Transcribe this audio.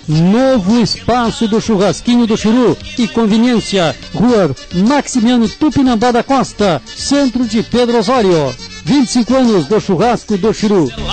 Novo espaço do Churrasquinho do Churu e conveniência. Rua Maximiano Tupinambá da Costa, centro de Pedro Osório. 25 anos do Churrasco do Churu.